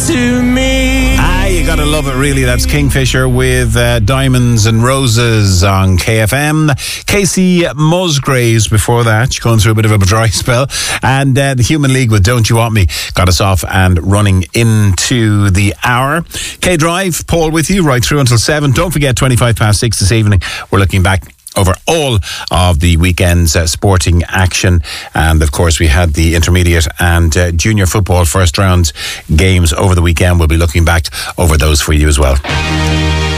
to me. You gotta love it, really. That's Kingfisher with Diamonds and Roses on KFM. Casey Musgraves before that. She's going through a bit of a dry spell. And the Human League with Don't You Want Me got us off and running into the hour. K-Drive, Paul with you right through until 7. Don't forget, 6:25 this evening, we're looking back over all of the weekend's sporting action. And of course we had the intermediate and junior football first round games over the weekend. We'll be looking back over those for you as well.